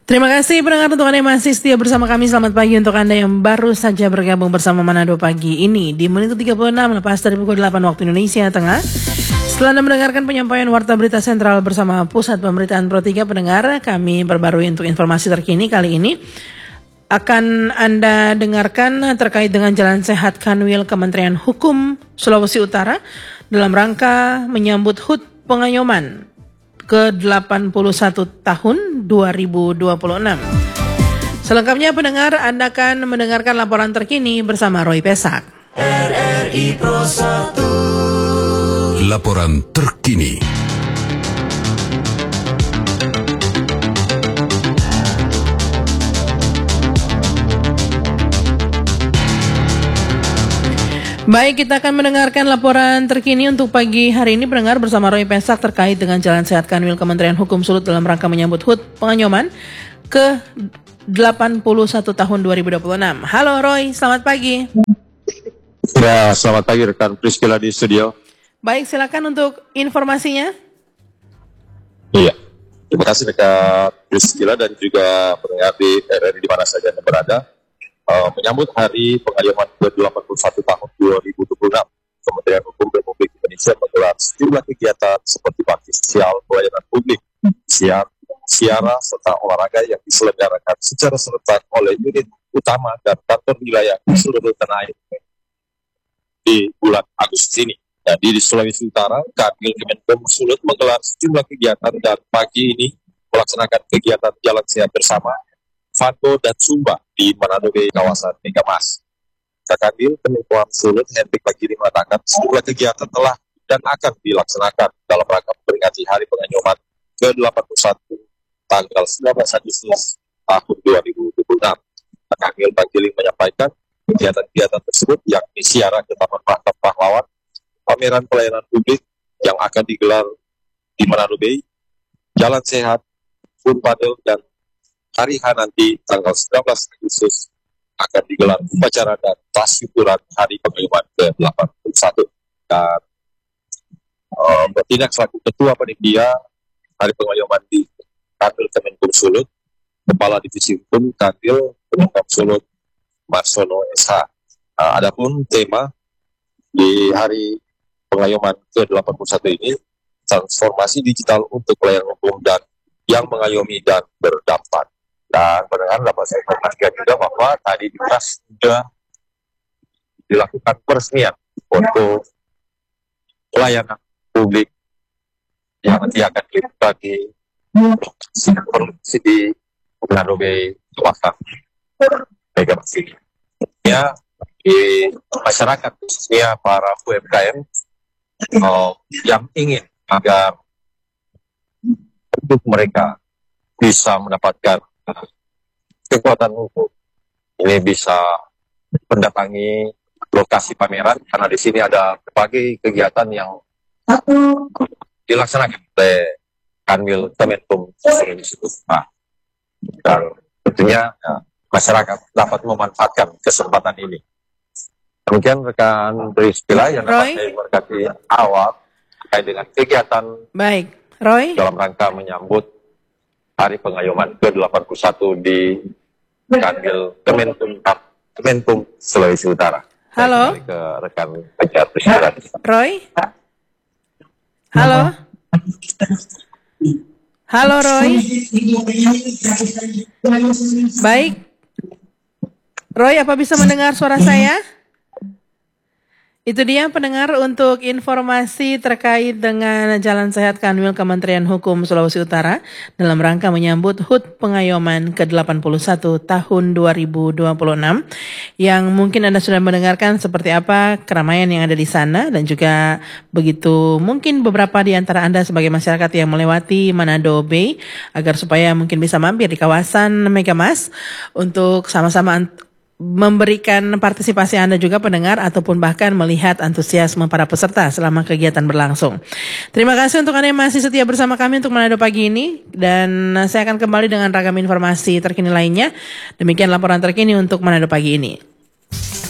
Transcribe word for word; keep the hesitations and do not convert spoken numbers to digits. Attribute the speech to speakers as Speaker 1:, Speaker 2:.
Speaker 1: Terima kasih pendengar untuk Anda yang masih setia bersama kami. Selamat pagi untuk Anda yang baru saja bergabung bersama Manado pagi ini di menit tiga puluh enam lepas dari pukul delapan waktu Indonesia Tengah. Setelah Anda mendengarkan penyampaian Warta Berita Sentral bersama Pusat Pemberitaan Pro tiga, pendengar, kami perbarui untuk informasi terkini kali ini. Akan Anda dengarkan terkait dengan Jalan Sehat Kanwil Kementerian Hukum Sulawesi Utara dalam rangka menyambut H U T Pengayoman ke delapan puluh satu tahun dua ribu dua puluh enam. Selengkapnya pendengar, Anda akan mendengarkan laporan terkini bersama Roy Pesak.
Speaker 2: R R I Pro satu.
Speaker 3: Laporan terkini.
Speaker 1: Baik, kita akan mendengarkan laporan terkini untuk pagi hari ini pendengar bersama Roy Pesak terkait dengan Jalan Sehat Kanwil Kementerian Hukum Sulut dalam rangka menyambut H U T Pengayoman ke delapan puluh satu tahun dua ribu dua puluh enam. Halo Roy, selamat pagi.
Speaker 4: Ya, selamat pagi rekan Priscilla di studio.
Speaker 1: Baik, silakan untuk informasinya.
Speaker 4: Iya, terima kasih rekan Priscilla dan juga pendengar di R R I di mana saja Anda berada. Uh, menyambut Hari Pengayoman ke delapan puluh satu tahun dua ribu dua puluh enam, Kementerian Hukum Republik Indonesia menggelar sejumlah kegiatan seperti bakti sosial, pelayanan publik, siar, siara, serta olahraga yang diselenggarakan secara serentak oleh unit utama dan kantor wilayah di seluruh tanah air di bulan Agustus ini. Jadi di Sulawesi Utara, Kanwil Kemenkum Sulut menggelar sejumlah kegiatan dan pagi ini melaksanakan kegiatan Jalan Sehat Bersama, Fanto dan Sumba di Manado Bay, kawasan Megamas. Kanwil Kemenkum Sulut Hendrik Bagiri mengatakan sejumlah kegiatan telah dan akan dilaksanakan dalam rangka memperingati Hari Pengayoman ke delapan puluh satu tanggal sembilan belas Agustus tahun dua ribu dua puluh enam. Kanwil Bagiri menyampaikan kegiatan-kegiatan tersebut yakni siara ke Taman Makam Pahlawan, pameran pelayanan publik yang akan digelar di Manado Bay, Jalan Sehat, Fun Paddle, dan hari H nanti tanggal sembilan belas Agustus akan digelar upacara dan tasyakuran Hari Pengayoman ke delapan puluh satu. Dan uh, bertindak selaku Ketua Panitia Hari Pengayoman di Kanwil Kemenkum Sulut, Kepala Divisi Hukum Kanwil Kemenkum Sulut Marsono S H. Uh, adapun tema di Hari Pengayoman ke delapan puluh satu ini, transformasi digital untuk pelayanan hukum dan yang mengayomi dan berdampak. Dan pendengar dapat saya informasikan juga bahwa tadi juga sudah dilakukan peresmian untuk pelayanan publik yang nanti akan dibuka di produksi di Manado Bay, kawasan Megamas ini. Ya, di masyarakat khususnya para U M K M uh, yang ingin agar untuk mereka bisa mendapatkan kekuatan hukum, ini bisa mendatangi lokasi pameran karena di sini ada berbagai kegiatan yang dilaksanakan oleh Kanwil Kemenkum Sulawesi Utara. Dan tentunya ya, masyarakat dapat memanfaatkan kesempatan ini. Demikian rekan Priscilla yang dapat saya berkati awal terkait dengan kegiatan
Speaker 1: Baik, Roy,
Speaker 4: dalam rangka menyambut Hari Pengayoman ke delapan puluh satu di Kanwil Kemenkum Kemenkum Sulawesi Utara.
Speaker 1: Halo.
Speaker 4: Baik, ke rekan penyiar Priscilla.
Speaker 1: Roy. Halo. Halo Roy. Baik. Roy, apa bisa mendengar suara saya? Itu dia pendengar untuk informasi terkait dengan Jalan Sehat Kanwil Kementerian Hukum Sulawesi Utara dalam rangka menyambut H U T Pengayoman ke delapan puluh satu tahun dua ribu dua puluh enam, yang mungkin Anda sudah mendengarkan seperti apa keramaian yang ada di sana, dan juga begitu mungkin beberapa di antara Anda sebagai masyarakat yang melewati Manado Bay agar supaya mungkin bisa mampir di kawasan Megamas untuk sama-sama memberikan partisipasi Anda juga pendengar ataupun bahkan melihat antusiasme para peserta selama kegiatan berlangsung. Terima kasih untuk Anda yang masih setia bersama kami untuk Manado pagi ini, dan saya akan kembali dengan ragam informasi terkini lainnya. Demikian laporan terkini untuk Manado pagi ini.